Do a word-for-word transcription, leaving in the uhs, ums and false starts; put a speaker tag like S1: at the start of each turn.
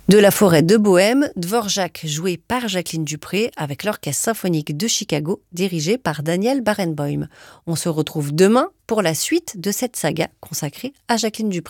S1: De la forêt de Bohême, Dvorak joué par Jacqueline Dupré avec l'Orchestre symphonique de Chicago dirigé par Daniel Barenboim. On se retrouve demain pour la suite de cette saga consacrée à Jacqueline Dupré.